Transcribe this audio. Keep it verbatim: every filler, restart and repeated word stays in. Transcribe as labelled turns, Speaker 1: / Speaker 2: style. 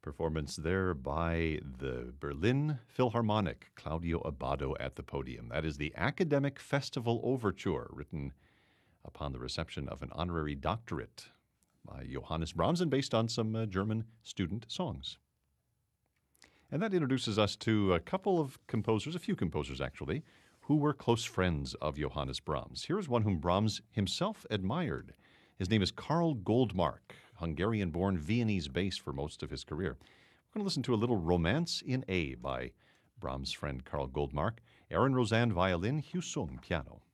Speaker 1: Performance there by the Berlin Philharmonic, Claudio Abbado at the podium. That is the Academic Festival Overture, written upon the reception of an honorary doctorate by Johannes Brahms and based on some uh, German student songs. And that introduces us to a couple of composers, a few composers actually, who were close friends of Johannes Brahms. Here is one whom Brahms himself admired. His name is Karl Goldmark, Hungarian-born Viennese bass for most of his career. We're going to listen to a little Romance in A by Brahms' friend Karl Goldmark, Aaron Rosan violin, Hugh Sung piano.